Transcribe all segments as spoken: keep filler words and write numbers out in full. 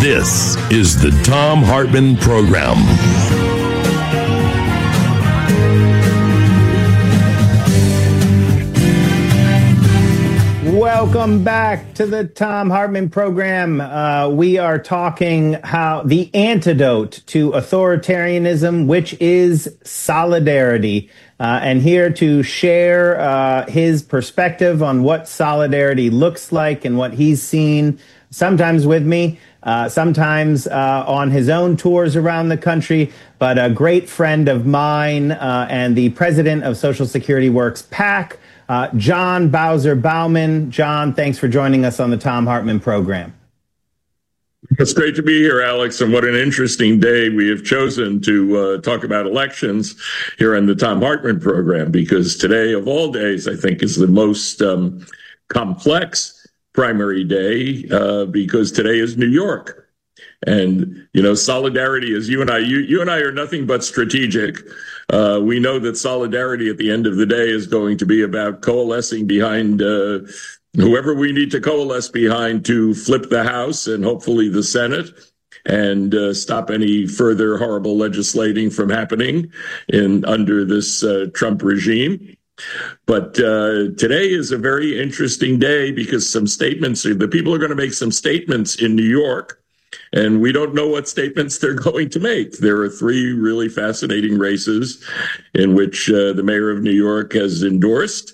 This is the Thom Hartmann Program. Welcome back to the Thom Hartmann Program. Uh, we are talking how the antidote to authoritarianism, which is solidarity. Uh, and here to share uh, his perspective on what solidarity looks like and what he's seen, sometimes with me, uh, sometimes uh, on his own tours around the country, but a great friend of mine uh, and the president of Social Security Works PAC, uh, John Bowser Baumann. John, thanks for joining us on the Thom Hartmann Program. It's great to be here, Alex, and what an interesting day we have chosen to uh, talk about elections here on the Thom Hartmann Program, because today, of all days, I think is the most um, complex primary day, uh, because today is New York. And, you know, solidarity is you and I, you, you and I are nothing but strategic. Uh, we know that solidarity at the end of the day is going to be about coalescing behind uh, whoever we need to coalesce behind to flip the House and hopefully the Senate and uh, stop any further horrible legislating from happening in under this uh, Trump regime. But uh, today is a very interesting day because some statements, the people are going to make some statements in New York, and we don't know what statements they're going to make. There are three really fascinating races in which uh, the mayor of New York has endorsed.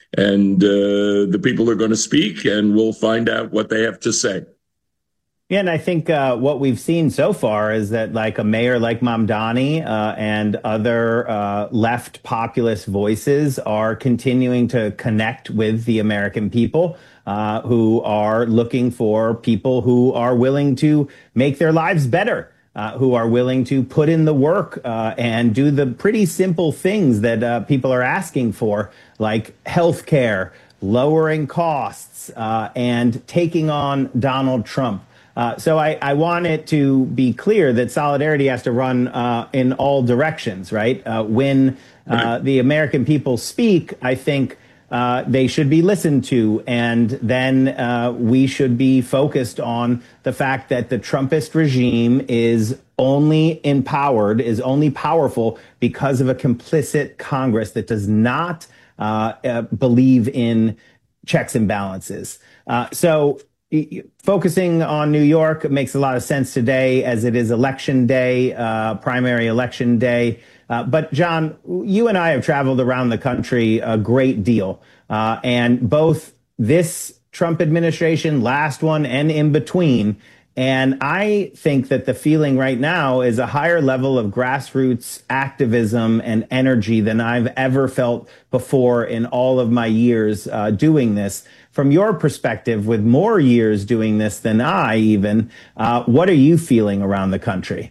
And uh, the people are going to speak, and we'll find out what they have to say. Yeah, and I think uh, what we've seen so far is that, like, a mayor like Mamdani uh, and other uh, left populist voices are continuing to connect with the American people uh, who are looking for people who are willing to make their lives better. Uh, who are willing to put in the work uh, and do the pretty simple things that uh, people are asking for, like health care, lowering costs, uh, and taking on Donald Trump. Uh, so I, I want it to be clear that solidarity has to run uh, in all directions, right? Uh, when uh, right. the American people speak, I think Uh, they should be listened to, and then uh, we should be focused on the fact that the Trumpist regime is only empowered, is only powerful because of a complicit Congress that does not uh, uh, believe in checks and balances. Uh, so y- focusing on New York makes a lot of sense today, as it is election day, uh, primary election day. Uh, but, John, you and I have traveled around the country a great deal, uh, and both this Trump administration, last one, and in between. And I think that the feeling right now is a higher level of grassroots activism and energy than I've ever felt before in all of my years uh, doing this. From your perspective, with more years doing this than I even, uh, what are you feeling around the country?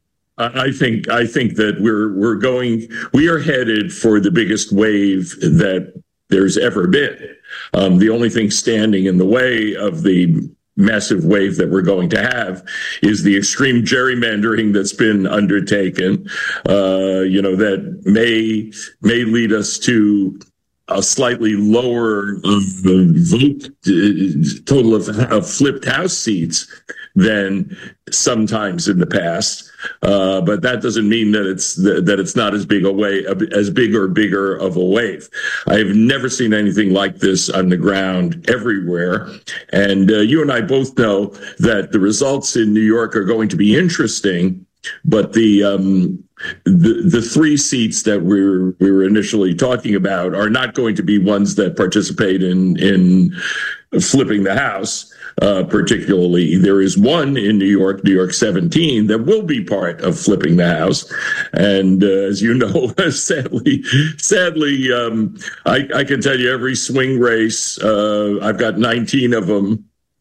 I think I think that we're we're going we are headed for the biggest wave that there's ever been. Um, the only thing standing in the way of the massive wave that we're going to have is the extreme gerrymandering that's been undertaken. Uh, you know, that may may lead us to a slightly lower uh, vote uh, total of uh, flipped House seats than sometimes in the past, uh, but that doesn't mean that it's that it's not as big a way as big or bigger of a wave. I have never seen anything like this on the ground everywhere, and uh, you and I both know that the results in New York are going to be interesting. But the um, the the three seats that we were we were initially talking about are not going to be ones that participate in in flipping the House. Uh, particularly, there is one in New York, New York seventeen, that will be part of flipping the House. And uh, as you know, sadly, sadly, um, I, I can tell you every swing race, uh, I've got nineteen of them.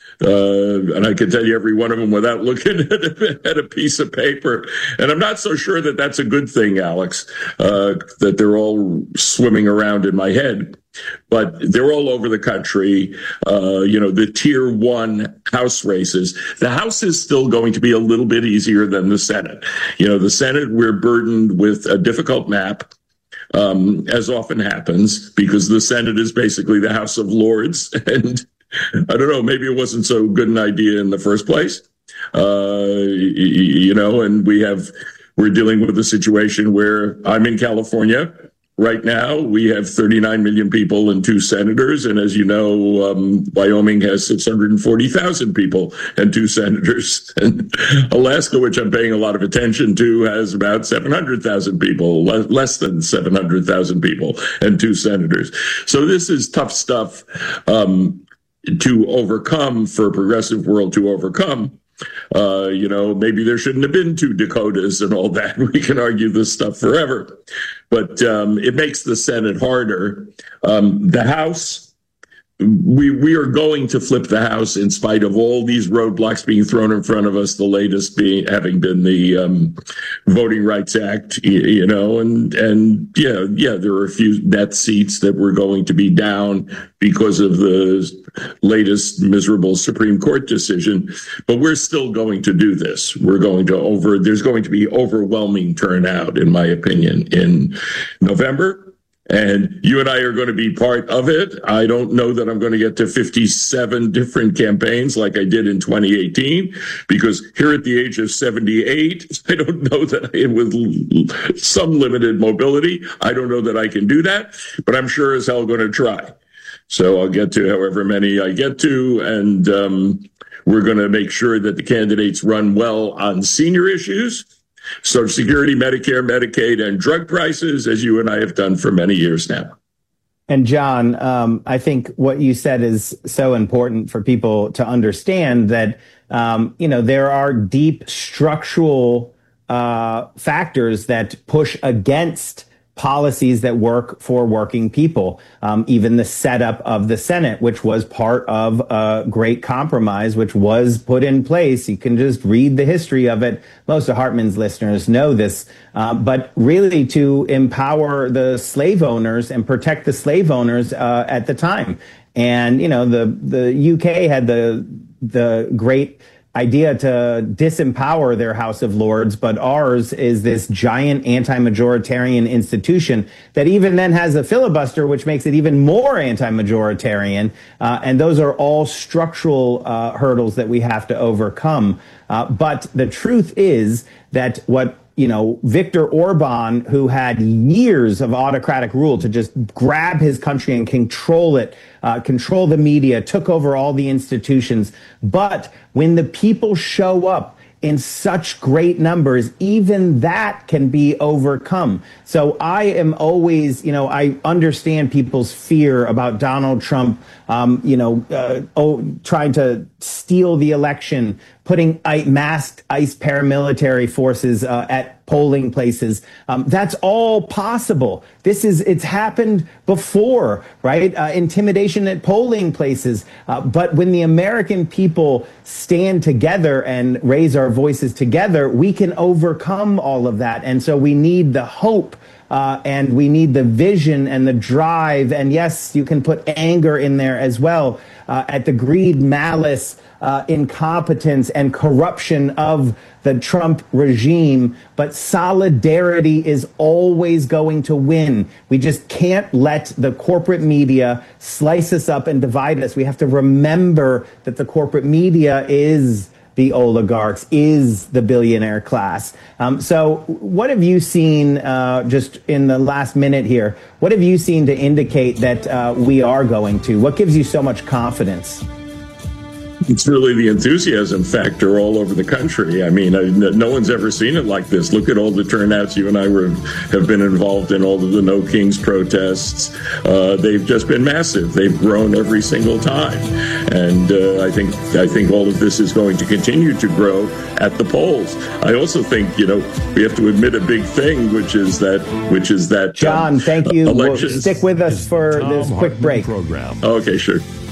Uh, and I can tell you every one of them without looking at a, at a piece of paper. And I'm not so sure that that's a good thing, Alex, uh, that they're all swimming around in my head. But they're all over the country. Uh, you know, the tier one House races. The House is still going to be a little bit easier than the Senate. You know, the Senate, we're burdened with a difficult map. Um, as often happens, because the Senate is basically the House of Lords. And I don't know, maybe it wasn't so good an idea in the first place. Uh, you know, and we have, we're dealing with a situation where I'm in California right now. We have thirty-nine million people and two senators. And as you know, um, Wyoming has six hundred forty thousand people and two senators. And Alaska, which I'm paying a lot of attention to, has about seven hundred thousand people, le- less than seven hundred thousand people and two senators. So this is tough stuff um, to overcome, for a progressive world to overcome. Uh, you know, maybe there shouldn't have been two Dakotas and all that. We can argue this stuff forever, but um, it makes the Senate harder. Um, the House, we we are going to flip the House in spite of all these roadblocks being thrown in front of us. The latest being having been the um, Voting Rights Act, you, you know, and and yeah, yeah, there are a few net seats that were going to be down because of the latest miserable Supreme Court decision, but we're still going to do this. We're going to over, there's going to be overwhelming turnout, in my opinion, in November. And you and I are going to be part of it. I don't know that I'm going to get to fifty-seven different campaigns like I did in twenty eighteen, because here at the age of seventy-eight, I don't know that I, with some limited mobility, I don't know that I can do that, but I'm sure as hell going to try. So I'll get to however many I get to, and um, we're going to make sure that the candidates run well on senior issues, Social Security, Medicare, Medicaid, and drug prices, as you and I have done for many years now. And John, um, I think what you said is so important for people to understand that, um, you know, there are deep structural uh, factors that push against policies that work for working people. Um, even the setup of the Senate, which was part of a great compromise, which was put in place. You can just read the history of it. Most of Hartmann's listeners know this, uh, but really to empower the slave owners and protect the slave owners uh, at the time. And, you know, the, the U K had the, the great idea to disempower their House of Lords, but ours is this giant anti-majoritarian institution that even then has a filibuster, which makes it even more anti-majoritarian. Uh, and those are all structural uh, hurdles that we have to overcome. Uh, but the truth is that what you know, Viktor Orban, who had years of autocratic rule to just grab his country and control it, uh, control the media, took over all the institutions. But when the people show up in such great numbers, even that can be overcome. So I am always, you know, I understand people's fear about Donald Trump, um, you know, uh, oh, trying to steal the election, putting masked ICE paramilitary forces uh, at polling places. Um, that's all possible. This is, it's happened before, right? Uh, intimidation at polling places. Uh, but when the American people stand together and raise our voices together, we can overcome all of that. And so we need the hope Uh, and we need the vision and the drive. And yes, you can put anger in there as well, uh, at the greed, malice, uh, incompetence, and corruption of the Trump regime. But solidarity is always going to win. We just can't let the corporate media slice us up and divide us. We have to remember that the corporate media is the oligarchs, is the billionaire class. Um, so what have you seen, uh, just in the last minute here, what have you seen to indicate that uh, we are going to? What gives you so much confidence? It's really the enthusiasm factor all over the country. I mean, I, no one's ever seen it like this. Look at all the turnouts. You and I were have been involved in all of the No Kings protests. Uh, they've just been massive. They've grown every single time, and uh, I think I think all of this is going to continue to grow at the polls. I also think, you know, we have to admit a big thing, which is that which is that John, um, thank you. Elections. We'll stick with us for Tom this quick Hartman break. Program. Okay, sure.